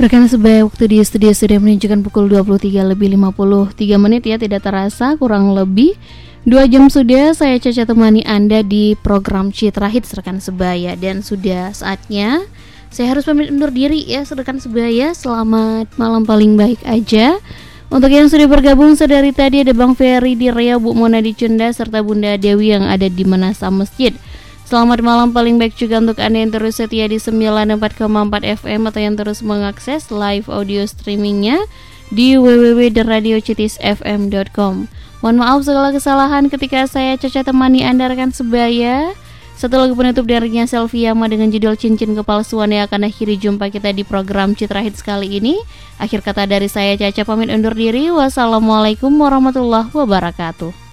Rekan sebaya, waktu di studio sudah menunjukkan pukul 23:53 ya, tidak terasa kurang lebih 2 jam sudah saya Caca temani Anda di program Citra Hits rekan sebaya, dan sudah saatnya saya harus pamit undur diri ya rekan sebaya. Selamat malam paling baik aja. Untuk yang sudah bergabung sedari tadi ada Bang Ferry di Riau, Bu Mona di Cunda, serta Bunda Dewi yang ada di Manasa Masjid. Selamat malam paling baik juga untuk Anda yang terus setia di 94,4 FM atau yang terus mengakses live audio streamingnya di www.radiocitisfm.com. Mohon maaf segala kesalahan ketika saya Caca temani Anda rekan sebaya. Satu lagu penutup darinya Selviama dengan judul Cincin Kepalsuan yang akan akhiri jumpa kita di program Citra Hits kali ini. Akhir kata dari saya Caca pamit undur diri. Wassalamualaikum warahmatullahi wabarakatuh.